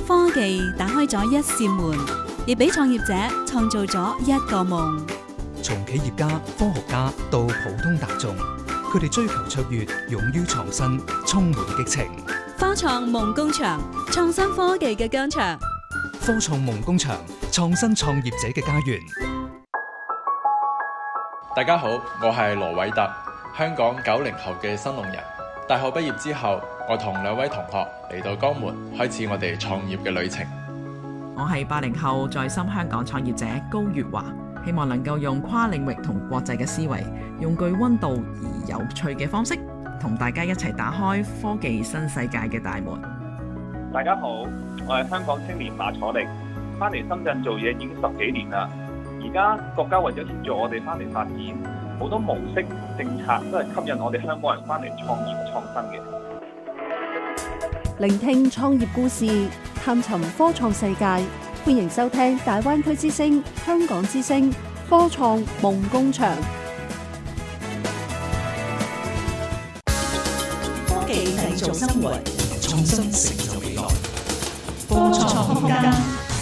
科技打開咗一扇門，亦俾創業者創造咗一個夢。 從企業家、科學家到普通大眾，佢哋追求卓越，勇於創新，充滿激情。 科創夢工場，創新科技嘅疆場。 科創夢工場，創新創業者嘅家園。 大家好，我係羅偉特，香港90後嘅新農人。大學畢業之後，我同2位同學嚟到江門，開始我哋創業嘅旅程。 我係80後在深香港創業者高月華，希望能夠用跨領域同國際嘅思維，用具溫度而有趣嘅方式，同大家一齊打開科技新世界嘅大門。 大家好，我係香港青年馬楚力，翻嚟深圳做嘢已經10幾年啦。而家國家為咗協助我哋翻嚟發展，好多模式政策都係吸引我哋香港人翻嚟創業創新嘅。 聆聽創業故事，探尋科創世界，歡迎收聽大灣區之聲、香港之聲科創夢工場。 科技製造生活， 創新成就未來。 科創空間。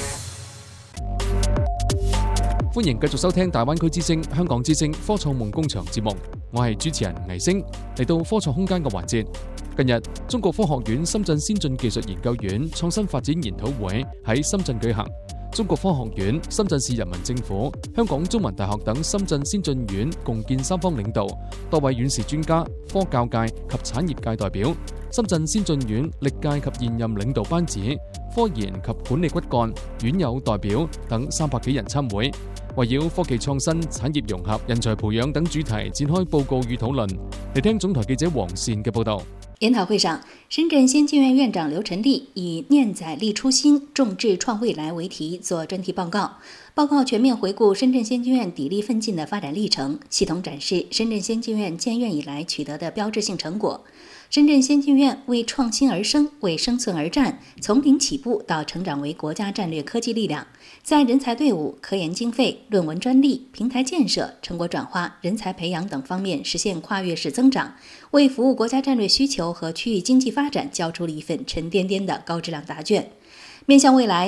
歡迎繼續收聽大灣區之聲、香港之聲科創夢工場節目，我係主持人倪星。嚟到科創空間嘅環節，近日中國科學院深圳先進技術研究院創新發展研討會喺深圳舉行，中國科學院、深圳市人民政府、香港中文大學等深圳先進院共建三方領導，多位院士專家、科教界及產業界代表，深圳先進院歷屆及現任領導班子、科研及管理骨幹、院友代表等300幾人參會，圍繞科技創新、產業融合、人才培養等主題展開報告與討論。嚟聽總台記者黃善嘅報道。 研討會上，深圳先進院院長劉晨麗以念載立初心，眾志創未來為題作專題報告。報告全面回顧深圳先進院砥礪奮進的發展歷程，系統展示深圳先進院建院以來取得的標誌性成果。深圳先進院為創新而生，為生存而戰，從零起步到成長為國家戰略科技力量，在人才隊伍、科研經費、論文專利、平台建設、成果轉化、人才培養等方面實現跨越式增長，為服務國家戰略需求和區域經濟發展交出了一份沉甸甸的高質量答卷。面向未來，